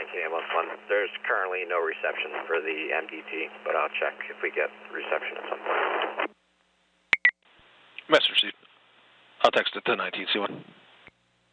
19-1. There's currently no reception for the MDT, but I'll check if we get reception at some point. Message received. I'll text it to 19C1.